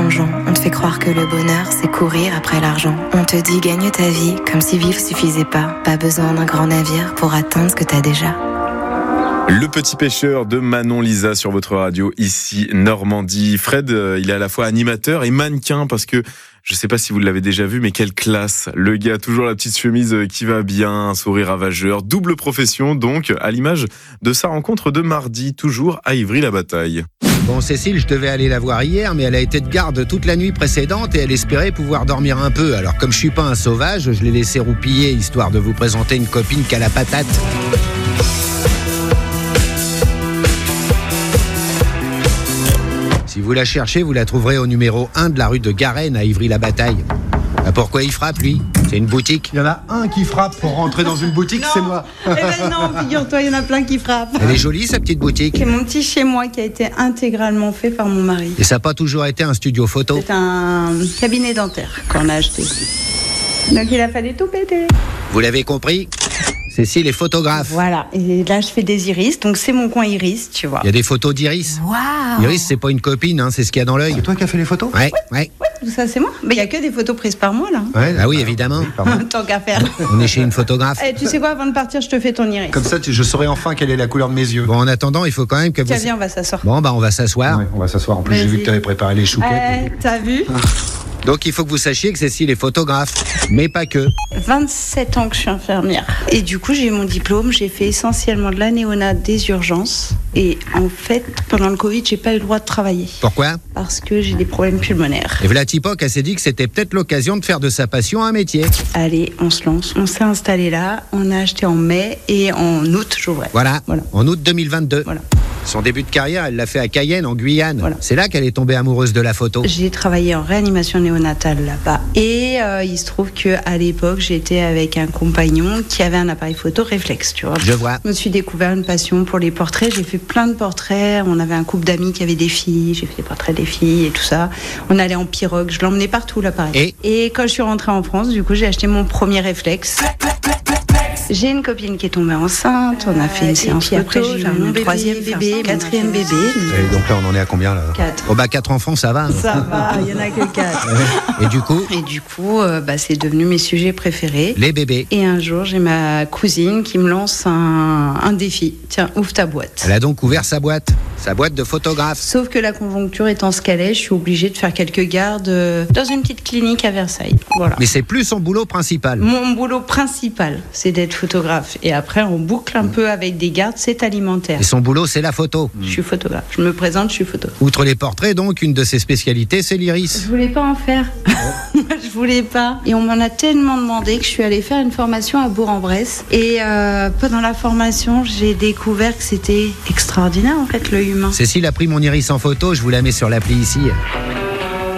plongeon. On te fait croire que le bonheur, c'est courir après l'argent. On te dit gagne ta vie, comme si vivre suffisait pas. Pas besoin d'un grand navire pour atteindre ce que t'as déjà. Le Petit Pêcheur de Manon Lisa sur votre radio, ici Normandie. Fred, il est à la fois animateur et mannequin parce que, je sais pas si vous l'avez déjà vu, mais quelle classe. Le gars, toujours la petite chemise qui va bien, un sourire ravageur, double profession donc, à l'image de sa rencontre de mardi, toujours à Ivry-la-Bataille. Bon, Cécile, je devais aller la voir hier, mais elle a été de garde toute la nuit précédente et elle espérait pouvoir dormir un peu. Alors, comme je suis pas un sauvage, je l'ai laissé roupiller, histoire de vous présenter une copine qu'à la patate. Si vous la cherchez, vous la trouverez au numéro 1 de la rue de Garenne à Ivry-la-Bataille. Ah, pourquoi il frappe, lui ? C'est une boutique. Il y en a un qui frappe pour rentrer dans une boutique, c'est moi. Eh ben non, figure-toi, il y en a plein qui frappent. Elle est jolie, sa petite boutique. C'est mon petit chez moi qui a été intégralement fait par mon mari. Et ça n'a pas toujours été un studio photo. C'est un cabinet dentaire qu'on a acheté. Donc il a fallu tout péter. Vous l'avez compris ? Cécile est photographe. Voilà, et là je fais des iris, donc c'est mon coin iris, tu vois. Il y a des photos d'Iris. Waouh. Iris, c'est pas une copine, hein, c'est ce qu'il y a dans l'œil. C'est toi qui as fait les photos ? Ouais. Ouais, tout ça c'est moi. Mais il y a que des photos prises par moi là. Ouais, Ah oui, évidemment. Tant qu'à faire. On est chez une photographe. Eh, tu sais quoi, avant de partir, je te fais ton iris. Comme ça, je saurai enfin quelle est la couleur de mes yeux. Bon, en attendant, il faut quand même que vous... Tiens, viens, on va s'asseoir. Bon, bah on va s'asseoir. Ouais, on va s'asseoir. En plus, j'ai vu que tu avais préparé les chouquettes. T'as vu ? Donc il faut que vous sachiez que Cécile est photographe, mais pas que. 27 ans que je suis infirmière. Et du coup, j'ai eu mon diplôme. J'ai fait essentiellement de la néonat, des urgences. Et en fait, pendant le Covid, j'ai pas eu le droit de travailler. Pourquoi ? Parce que j'ai des problèmes pulmonaires. Et voilà Tipoc, elle s'est dit que c'était peut-être l'occasion de faire de sa passion un métier. Allez, on se lance. On s'est installé là. On a acheté en mai et en août, j'ouvrais. Voilà, en août 2022. Voilà. Son début de carrière, elle l'a fait à Cayenne, en Guyane. Voilà. C'est là qu'elle est tombée amoureuse de la photo. J'ai travaillé en réanimation néonatale là-bas. Et il se trouve qu'à l'époque, j'étais avec un compagnon qui avait un appareil photo réflexe, tu vois. Je vois. Je me suis découvert une passion pour les portraits. J'ai fait plein de portraits. On avait un couple d'amis qui avaient des filles. J'ai fait des portraits des filles et tout ça. On allait en pirogue. Je l'emmenais partout, l'appareil. Et quand je suis rentrée en France, du coup, j'ai acheté mon premier réflexe. J'ai une copine qui est tombée enceinte, on a fait une séance photo, après j'ai eu mon troisième bébé, quatrième bébé. Et donc là, on en est à combien là ? 4. Oh bah 4 enfants, ça va. Ça va, il y en a que 4. Et du coup, c'est devenu mes sujets préférés. les bébés. Et un jour, j'ai ma cousine qui me lance un défi. Tiens, ouvre ta boîte. Elle a donc ouvert sa boîte de photographe. Sauf que la conjoncture étant ce qu'elle est, je suis obligée de faire quelques gardes dans une petite clinique à Versailles. Voilà. Mais c'est plus son boulot principal. Mon boulot principal, c'est d'être photographe. Et après, on boucle un peu avec des gardes, c'est alimentaire. Et son boulot, c'est la photo. Je suis photographe. Je me présente, je suis photographe. Outre les portraits, donc, une de ses spécialités, c'est l'iris. Je voulais pas en faire. Je voulais pas. Et on m'en a tellement demandé que je suis allée faire une formation à Bourg-en-Bresse. Et pendant la formation, j'ai découvert que c'était extraordinaire, en fait, l'œil humain. Cécile a pris mon iris en photo, je vous la mets sur l'appli ici.